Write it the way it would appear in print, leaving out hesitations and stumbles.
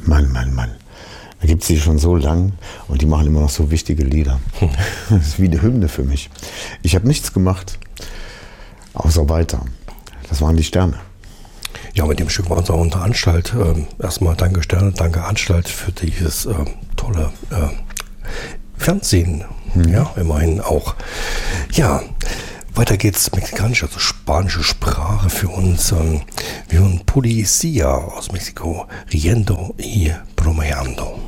Mann. Da gibt es die schon so lang und die machen immer noch so wichtige Lieder. Das ist wie eine Hymne für mich. Ich habe nichts gemacht, außer weiter. Das waren die Sterne. Ja, mit dem Stück waren sie auch unter Anstalt. Erstmal danke Sterne, danke Anstalt für dieses tolle Fernsehen. Ja, immerhin auch. Ja, weiter geht's. Mexikanisch, also spanische Sprache für uns. Wir hören Policía aus Mexiko. Riendo y bromeando.